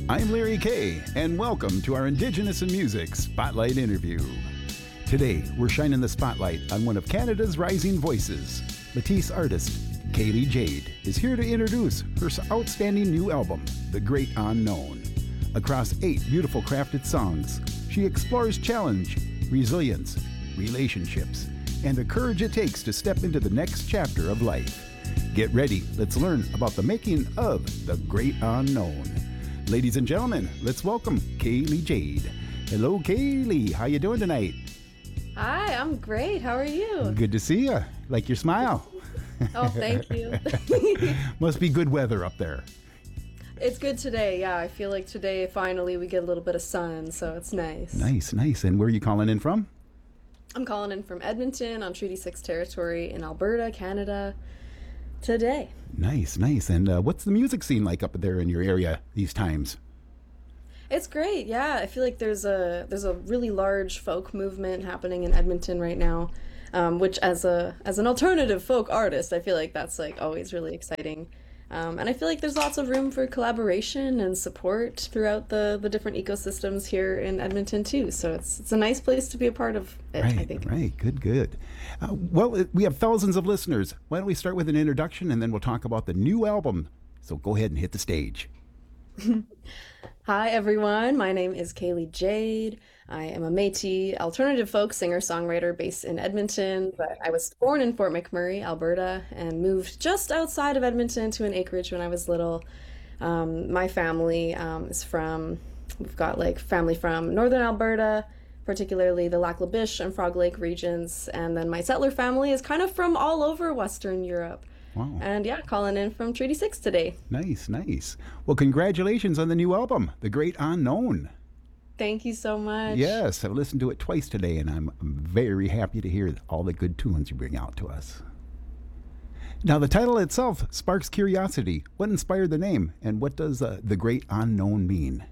I'm Larry Kay, and welcome to our Indigenous in Music Spotlight interview. Today, we're shining the spotlight on one of Canada's rising voices. Métis artist Kaylee Jade is here to introduce her outstanding new album, The Great Unknown. Across 8 beautiful crafted songs, she explores challenge, resilience, relationships, and the courage it takes to step into the next chapter of life. Get ready, let's learn about the making of The Great Unknown. Ladies and gentlemen, let's welcome Kaylee Jade. Hello, Kaylee. How you doing tonight? Hi, I'm great. How are you? Good to see you. Like your smile. Oh, thank you. Must be good weather up there. It's good today. Yeah, I feel like today finally we get a little bit of sun, so it's nice. Nice. And where are you calling in from? I'm calling in from Edmonton on Treaty 6 territory in Alberta, Canada, today. Nice. And what's the music scene like up there in your area these times? It's great. Yeah, I feel like there's a really large folk movement happening in Edmonton right now, which as an alternative folk artist, I feel like that's like always really exciting. And I feel like there's lots of room for collaboration and support throughout the different ecosystems here in Edmonton too. So it's a nice place to be a part of it, Right, I think. Right. Good. We have thousands of listeners. Why don't we start with an introduction and then we'll talk about the new album. So go ahead and hit the stage. Hi everyone, my name is Kaylee Jade. I am a Métis alternative folk singer-songwriter based in Edmonton, but I was born in Fort McMurray, Alberta, and moved just outside of Edmonton to an acreage when I was little. My family we've got like family from northern Alberta, particularly the Lac La Biche and Frog Lake regions, and then my settler family is kind of from all over Western Europe. Wow. And yeah, calling in from Treaty 6 today. Nice. Well, congratulations on the new album, The Great Unknown. Thank you so much. Yes, I've listened to it twice today, and I'm very happy to hear all the good tunes you bring out to us. Now, the title itself sparks curiosity. What inspired the name, and what does The Great Unknown mean?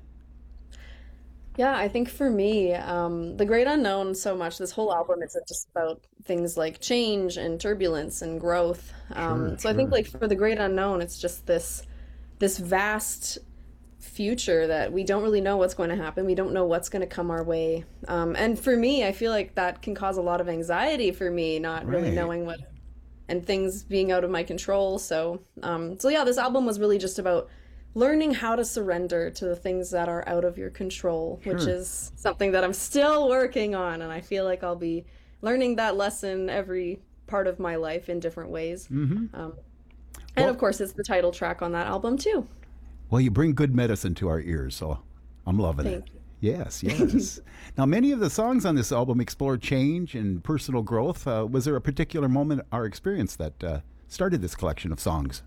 Yeah, I think for me, The Great Unknown so much, this whole album is just about things like change and turbulence and growth. So I think like for The Great Unknown, it's just this vast future that we don't really know what's going to happen. We don't know what's going to come our way. And for me, I feel like that can cause a lot of anxiety for me, not really Right. knowing what, and things being out of my control. So yeah, this album was really just about learning how to surrender to the things that are out of your control, which Sure. is something that I'm still working on. And I feel like I'll be learning that lesson every part of my life in different ways. And Well- of course, it's the title track on that album too. Well, you bring good medicine to our ears, so I'm loving Thank it. Yes. Now, many of the songs on this album explore change and personal growth. Was there a particular moment or experience that started this collection of songs?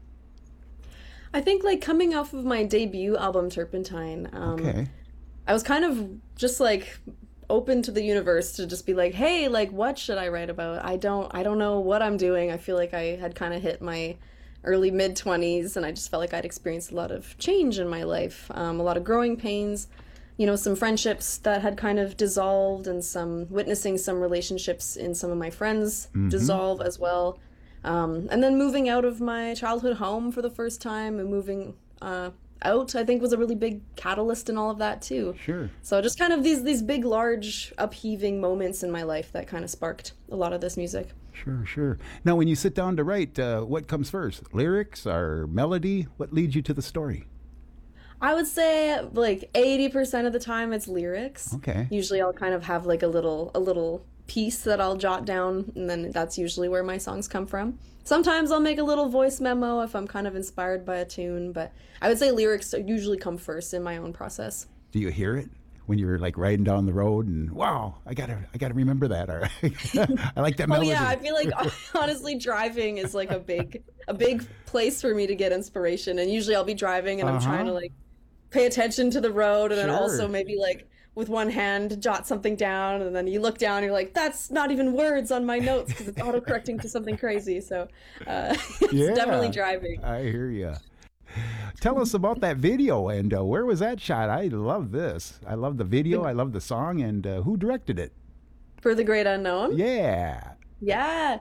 I think like coming off of my debut album, Turpentine, Okay. I was kind of just like open to the universe to just be like, hey, like what should I write about? I don't know what I'm doing. I feel like I had kind of hit my early mid-20s and I just felt like I'd experienced a lot of change in my life, a lot of growing pains, some friendships that had kind of dissolved and witnessing some relationships in some of my friends dissolve as well. And then moving out of my childhood home for the first time and moving out, I think was a really big catalyst in all of that too. Sure. So just kind of these big, large, upheaving moments in my life that kind of sparked a lot of this music. Sure. Now, when you sit down to write, what comes first? Lyrics or melody? What leads you to the story? I would say like 80% of the time it's lyrics. Okay. Usually I'll kind of have like a little piece that I'll jot down, and then that's usually where my songs come from. Sometimes I'll make a little voice memo if I'm kind of inspired by a tune, but I would say lyrics usually come first in my own process. Do you hear it when you're like riding down the road and wow, I gotta remember that, or I like that Oh melody. yeah, I feel like honestly driving is like a big place for me to get inspiration, and usually I'll be driving and I'm trying to like pay attention to the road, and then Sure. also maybe like with one hand jot something down, and then you look down and you're like, that's not even words on my notes because it's autocorrecting to something crazy. So it's Yeah. definitely driving. I hear you. Tell us about that video and where was that shot? I love this. I love the video. I love the song. And who directed it? For The Great Unknown? Yeah. Yeah.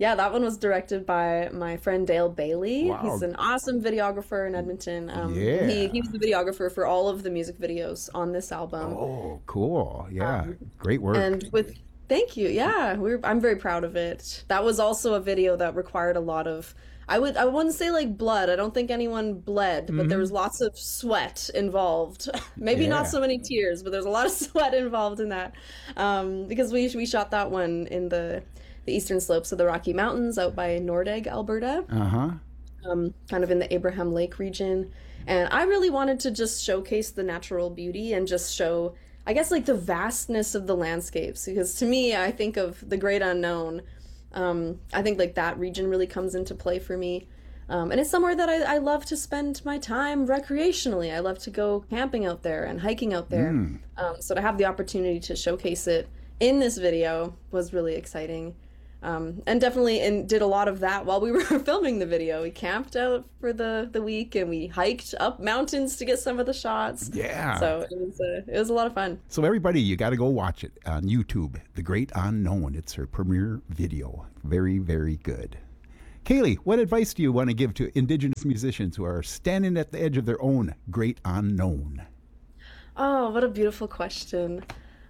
Yeah, that one was directed by my friend Dale Bailey. Wow. He's an awesome videographer in Edmonton. Yeah. He was the videographer for all of the music videos on this album. Oh, cool. Yeah. Great work. And with thank you. Yeah, I'm very proud of it. That was also a video that required a lot of I wouldn't say like blood. I don't think anyone bled, but there was lots of sweat involved. Maybe Yeah. not so many tears, but there's a lot of sweat involved in that. Because we shot that one in the eastern slopes of the Rocky Mountains out by Nordegg, Alberta, Uh-huh. kind of in the Abraham Lake region. And I really wanted to just showcase the natural beauty and just show, I guess, like the vastness of the landscapes. Because to me, I think of the great unknown. I think like that region really comes into play for me. And it's somewhere that I love to spend my time recreationally. I love to go camping out there and hiking out there. So to have the opportunity to showcase it in this video was really exciting. And definitely did a lot of that while we were filming the video. We camped out for the week and we hiked up mountains to get some of the shots. Yeah. So it was a lot of fun. So everybody, you got to go watch it on YouTube. The Great Unknown. It's her premiere video. Very, very good. Kaylee, what advice do you want to give to Indigenous musicians who are standing at the edge of their own great unknown? Oh, what a beautiful question.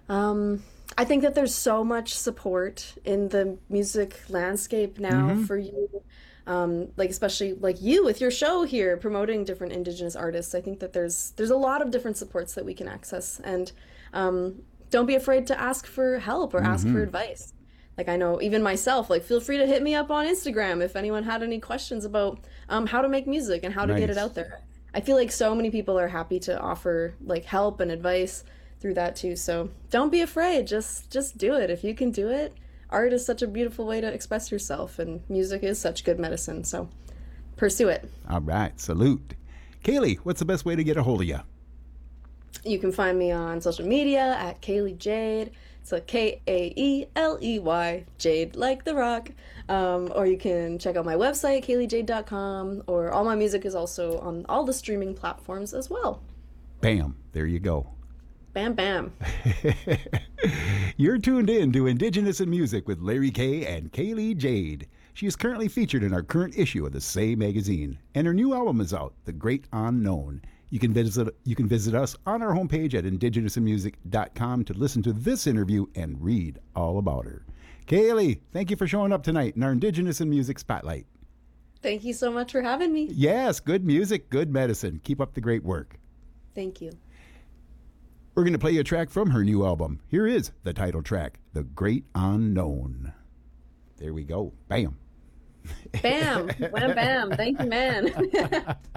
I think that there's so much support in the music landscape now for you. Like especially like you with your show here promoting different Indigenous artists. I think that there's a lot of different supports that we can access, and don't be afraid to ask for help or ask for advice. Like I know even myself, like feel free to hit me up on Instagram if anyone had any questions about how to make music and how to get it out there. I feel like so many people are happy to offer like help and advice through that too. So don't be afraid. Just do it. If you can do it, art is such a beautiful way to express yourself, and music is such good medicine. So pursue it. All right. Salute. Kaylee, what's the best way to get a hold of you? You can find me on social media at Kaylee Jade. It's like Kaeley, Jade like the rock. Or you can check out my website, KayleeJade.com, or all my music is also on all the streaming platforms as well. Bam. There you go. Bam, bam. You're tuned in to Indigenous in Music with Larry Kay and Kaylee Jade. She is currently featured in our current issue of the Say magazine, and her new album is out, The Great Unknown. You can visit us on our homepage at indigenousinmusic.com to listen to this interview and read all about her. Kaylee, thank you for showing up tonight in our Indigenous in Music Spotlight. Thank you so much for having me. Yes, good music, good medicine. Keep up the great work. Thank you. We're going to play you a track from her new album. Here is the title track, The Great Unknown. There we go. Bam. Bam. Wham, bam. Thank you, man.